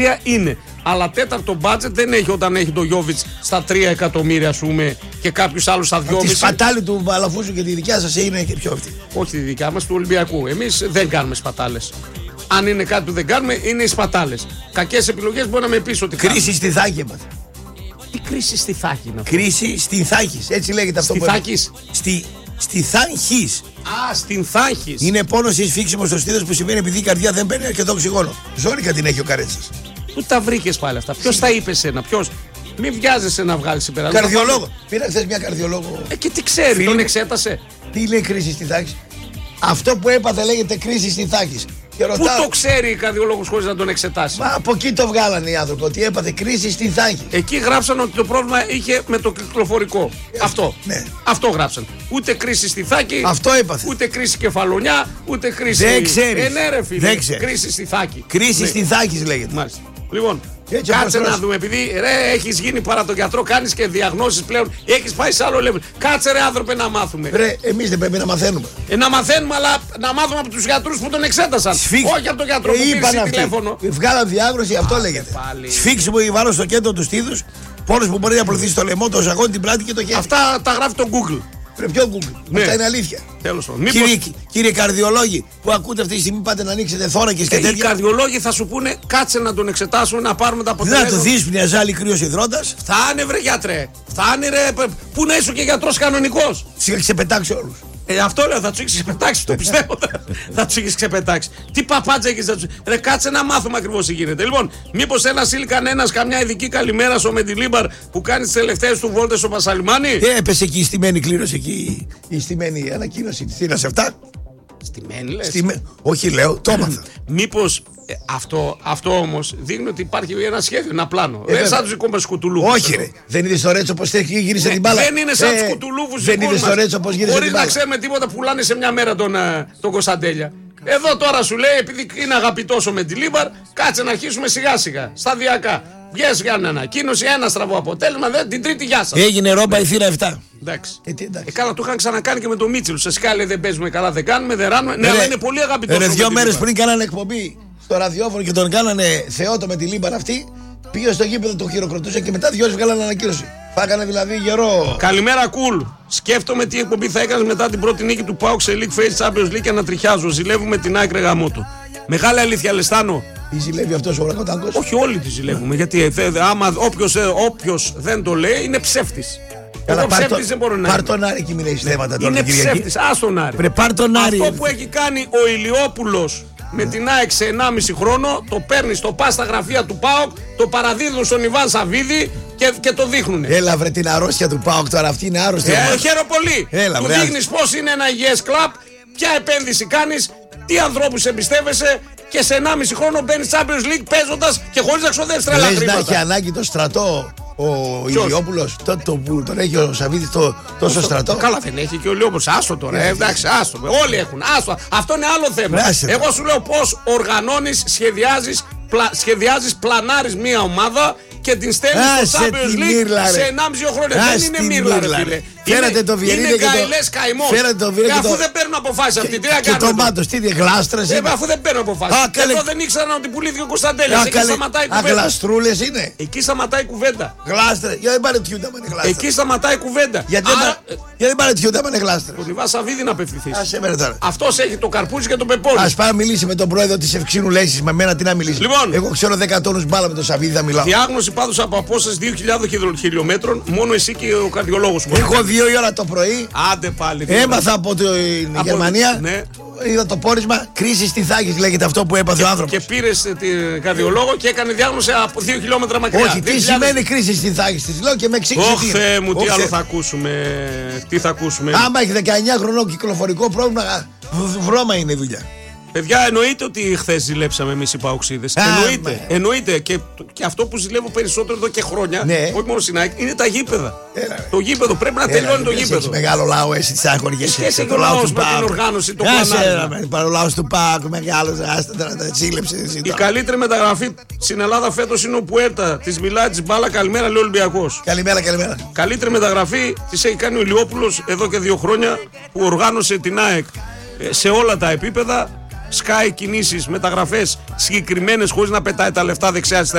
είναι. Αλλά τέταρτο μπάτζετ δεν έχει όταν έχει το Γιόβιτς στα 3 εκατομμύρια, ας πούμε, και κάποιους άλλους στα 2,5. Τη σπατάλη του Αλαφούζου και τη δικιά σας είναι και πιο αυτή. Όχι τη δικιά μας, του Ολυμπιακού. Εμείς δεν κάνουμε σπατάλες. Αν είναι κάτι που δεν κάνουμε, είναι οι σπατάλες. Κακές επιλογές μπορεί να με πεις ότι. Κρίση στη Θάκη έπαθε. Τι κρίση στη Θάκη είναι αυτό? Κρίση στην Θάκης, έτσι λέγεται αυτό. Στη Θάκης. Στη Θάχης. Α, στην Θάχης. Είναι πόνος ή σφίξιμο στο στήθος που συμβαίνει επειδή η καρδιά δεν παίρνει αρκετό οξυγόνο. Ζώρικα την έχει ο Καρέτσας. Πού τα βρήκες πάλι αυτά? Ποιος τα είπε σένα? Ποιος? Μην βιάζεσαι να βγάλεις συμπεράσματα. Καρδιολόγο. Πήρα χθες μια καρδιολόγο. Και τι ξέρει, Φίλε, τον εξέτασε? Τι λέει κρίση στη Θάκη? Αυτό που έπαθε λέγεται κρίση στη Θάκη. Πού το ξέρει η καρδιολόγος χωρίς να τον εξετάσει? Μα από εκεί το βγάλανε οι άνθρωποι, ότι έπαθε κρίση στη Θάκη. Εκεί γράψαν ότι το πρόβλημα είχε με το κυκλοφορικό. Αυτό. Ναι. Αυτό γράψαν. Ούτε κρίση στη Θάκη. Αυτό έπαθε. Ούτε κρίση κεφαλονιά, ούτε κρίση. Δεν ξέρει. Ναι, ρε φίλε. Δεν ξέρει. Κρίση στη Θάκη. Κρίση Ναι. στη Θάκη λέγεται. Μάλιστα. Λοιπόν, Έτσι, κάτσε όπως να δούμε, επειδή ρε, έχεις γίνει παρά τον γιατρό, κάνεις και διαγνώσεις πλέον, έχεις πάει σε άλλο level. Κάτσε ρε άνθρωπε να μάθουμε. Ρε, εμείς δεν πρέπει να μαθαίνουμε. Να μαθαίνουμε, αλλά να μάθουμε από τους γιατρούς που τον εξέτασαν. Όχι από τον γιατρό που πήρε τηλέφωνο. Βγάλαν διάγνωση, αυτό λέγεται. Σφίξιμο ή βάρος στο κέντρο του στήθους, πόνος που μπορεί να προωθήσει το λαιμό, το ζαγόνι, την πλάτη και το χέρι. Αυτά τα γράφει το Google. Πρέπει πιο Google. Ναι. Αυτά είναι αλήθεια. Τέλος πάντων. Κύριε καρδιολόγοι που ακούτε αυτή τη στιγμή, πάτε να ανοίξετε θώρακες και Οι τέτοια. καρδιολόγοι θα σου πούνε κάτσε να τον εξετάσουμε, να πάρουμε τα Δεν αποτελέσματα. θα του δεις μια ζάλη κρύος υδρότας. Φτάνε βρε γιατρέ. Φτάνε ρε. Πού να είσαι και γιατρός κανονικός. Σιγά ξεπετάξει όλους. Αυτό λέω, θα του έχεις ξεπετάξει, το πιστεύω. Θα του έχεις ξεπετάξει. Τι παπάτσα έχεις να του. Ρε, κάτσε να μάθουμε ακριβώς τι γίνεται. Λοιπόν, μήπως ένας ή κανένας, καμιά ειδική καλημέρα στο Μεντιλίμπαρ που κάνει τις τελευταίες του βόλτες στο Πασαλιμάνι? Έπεσε εκεί η στημένη κλήρωση, εκεί η στημένη ανακοίνωση. Τι είναι σε αυτά. Στημένη λες? Όχι, λέω, το έμαθα. Μήπως αυτό όμως δείχνει ότι υπάρχει ένα σχέδιο, ένα πλάνο. Δεν σαν τους δικούς μας κουτουλούβους. Όχι, ρε. Δεν είδες το Ρέτσο πως γύρισε την μπάλα? Δεν είναι σαν τους κουτουλούβους. Δεν είδες το Ρέτσο πως γύρισε την μπάλα? Χωρίς να ξέρουμε τίποτα, πουλάνε σε μια μέρα τον Κωνσταντέλια. Εδώ τώρα σου λέει, επειδή είναι αγαπητός ο Μεντιλίμπαρ, κάτσε να αρχίσουμε σιγά σιγά, σταδιακά. Βγες για μια ανακοίνωση, ένα στραβό αποτέλεσμα, την τρίτη γεια σας. Έγινε ρόμπα η θύρα 7. Εντάξει. Εντάξει. Καλά, το είχαν ξανακάνει και με τον Μίτσελ. Σα λέει δεν παίζουμε καλά, δεν κάνουμε, δεν ράνουμε. Ναι, αλλά είναι πολύ αγαπητό. Ρε, 2 μέρες πριν κάνανε εκπομπή στο ραδιόφωνο και τον κάνανε θεό το Μεντιλίμπαρ αυτή. Πήγε στο γήπεδο, το χειροκροτούσε και μετά 2 ώρες βγάλανε ανακοίνωση. Φάγανε δηλαδή γερό. Καλημέρα, cool. Σκέφτομαι τι εκπομπή θα έκανε μετά την πρώτη νίκη του ΠΑΟΚ σε League Face Champions League και να τριχιάζω. Ζηλεύουμε την άκρη γαμότο. Μεγάλη αλήθεια, Λεστάνο. Τι ζηλεύει αυτός ο ουρακοτάγκος? Όχι, όλοι τη ζηλεύουμε. Γιατί άμα όποιος δεν το λέει είναι ψεύτης. Καλά, δεν μπορώ να πάρ' τον Άρη και μην έχεις θέματα τώρα. Είναι ψεύτης. Ας τον Άρη. Πάρ' τον Άρη. Αυτό που έχει κάνει ο Ηλιόπουλος με την ΑΕΚ σε 1,5 χρόνο, το παίρνει στο πα στα γραφεία του ΠΑΟΚ, το παραδίδουν στον Ιβάν Σαββίδη και το δείχνουνε. Έλα βρε την αρρώστια του ΠΑΟΚ τώρα, αυτή είναι άρρωστη. Χαίρομαι πολύ. Έλα, του δείχνεις πώς είναι ένα υγιές κλαμπ, ποια επένδυση κάνεις, τι ανθρώπους εμπιστεύεσαι και σε 1,5 χρόνο μπαίνεις Champions League παίζοντας και χωρίς να ξοδεύεις τρελά χρήματα. Λες να έχει ανάγκη το στρατό ο Ηλιόπουλος, που τον έχει ο Σαββίδης τόσο στρατό? Καλά, δεν έχει και ο Ηλιόπουλος. Άστο τώρα. Εντάξει, άστο. Όλοι έχουν. Άστο. Αυτό είναι άλλο θέμα. Εγώ σου λέω πώς οργανώνεις, σχεδιάζεις, πλανάρεις μια ομάδα και την στέλνεις στο Champions League σε 1,5 χρόνια. Δεν είναι μύρλα, ρε φίλε. Φέρατε το Βιερίνε είναι καηλές καημός. Αφού δεν παίρνουν αποφάσεις αυτοί. Τι να κάνουν? Και το Μάτος, τι είναι, γλάστρες? Αφού δεν παίρνουν αποφάσεις. Εδώ δεν ήξεραν ότι πουλήθηκε ο Κωνσταντέλιας. Εκεί σταματάει η κουβέντα. Αγλαστρούλες είναι. Εκεί σταματάει η κουβέντα. Γλάστρες. Για δεν παρετιούνται άμα είναι γλάστρες. Εκεί σταματάει η κουβέντα. Γιατί δεν παρετιούνται άμα είναι γλάστρες. Τον Ιβά Σαββίδη να απευθυνθείς. Αυτός έχει το καρπούζι και το πεπόνι. Ας πάει να μιλήσει με τον πρόεδρο της Ευξήνου Λέσης. Με μένα τι να μιλήσει. Λοιπόν, εγώ ξέρω 10 τόνους μπάλα με τον Σαββίδη θα μιλάω. Διάγνωση πάντως από απόσταση 2.000 χιλιόμετρων. Μόνο εσύ και ο καρδιολόγος μου. Έχω 2 η ώρα το πρωί. Άντε πάλι. Έμαθα από την Γερμανία. Ναι. Είδα το πόρισμα. Κρίση στη Θάκη λέγεται αυτό που έπαθε ο άνθρωπος. Και πήρε την καρδιολόγο και έκανε διάγνωση από 2 χιλιόμετρα μακριά. Όχι, τι σημαίνει κρίση στη Θάκη, τη λέω και με εξήγησε. Όχι, Θεέ μου, τι άλλο θα ακούσουμε. Τι θα ακούσουμε. Άμα έχει 19 χρονών κυκλοφορικό πρόβλημα, βρώμα είναι η δουλειά. Παιδιά, εννοείται ότι χθες ζηλέψαμε εμείς οι Παοξίδες. Εννοείται. Και αυτό που ζηλεύω περισσότερο εδώ και χρόνια, όχι μόνο στην ΑΕΚ, είναι τα γήπεδα. Το γήπεδο πρέπει να τελειώνει το γήπεδο. Έχει μεγάλο λαό, εσύ τη αγχωριέσαι. Εσύ και ο λαός με την οργάνωση, το πλανάρισμα. Ο λαός του ΠΑΟΚ, μεγάλος, άστα τα τσίλεψε. Η καλύτερη μεταγραφή στην Ελλάδα φέτος είναι ο Πουέρτα. Της μιλάει της μπάλα, καλημέρα, λέει ο Ολυμπιακός. Καλημέρα. Καλύτερη μεταγραφή της έχει κάνει ο Ηλιόπουλος εδώ και 2 χρόνια που οργάνωσε την ΑΕΚ σε όλα τα επίπεδα. Sky κινήσεις, μεταγραφές συγκεκριμένες χωρίς να πετάει τα λεφτά δεξιά-αριστερά.